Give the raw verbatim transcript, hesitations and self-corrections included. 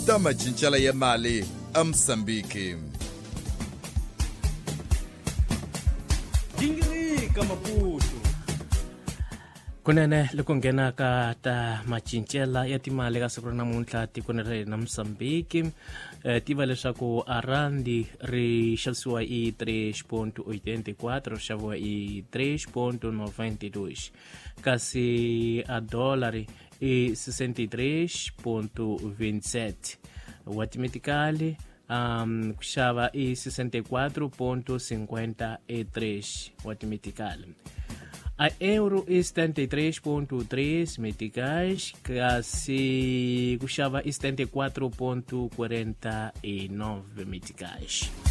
ta macincelo ya mali a Msambiki. Gingirika Maputo. Kunene loko nghenaka ta macincela ya timali ka siku ra namuntlha tikweni ra hina Msambiki eh, tiva leswaku a randi ri xavisiwa i três ponto oitenta e quatro ri xaviwa i três ponto noventa e dois kasi a dolari i sessenta e três ponto vinte e sete wa timetikali um, ku xava i sessenta e quatro ponto cinquenta e três wa timetikali. A euro e setenta e três ponto três meticais, kasi ku xava i setenta e quatro ponto quarenta e nove meticais.